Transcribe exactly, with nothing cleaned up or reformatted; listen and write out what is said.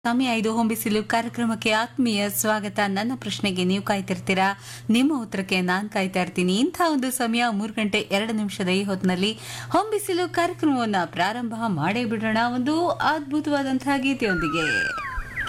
ಸಮಯ ಇದು ಹೊಂಬಿಸಿಲು ಕಾರ್ಯಕ್ರಮಕ್ಕೆ ಆತ್ಮೀಯ ಸ್ವಾಗತ. ನನ್ನ ಪ್ರಶ್ನೆಗೆ ನೀವು ಕಾಯ್ತಿರ್ತೀರಾ, ನಿಮ್ಮ ಉತ್ತರಕ್ಕೆ ನಾನ್ ಕಾಯ್ತಾ ಇರ್ತೀನಿ. ಇಂಥ ಒಂದು ಸಮಯ ಮೂರು ಗಂಟೆ ಎರಡು ನಿಮಿಷದ ಈ ಹೊತ್ತಿನಲ್ಲಿ ಹೊಂಬಿಸಿಲು ಕಾರ್ಯಕ್ರಮವನ್ನ ಪ್ರಾರಂಭ ಮಾಡೇ ಬಿಡೋಣ ಒಂದು ಅದ್ಭುತವಾದಂತಹ ಗೀತೆಯೊಂದಿಗೆ.